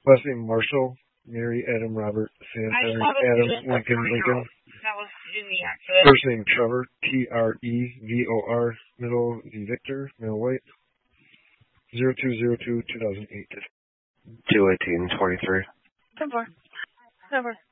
Last name Marshall, Mary, Adam, Robert, Sam, Adam, Lincoln, Lincoln. That was in the accident. First name Trevor, Trevor, middle V Victor, male white. 02/02/2008. 2/18/23. 10-4. 10-4.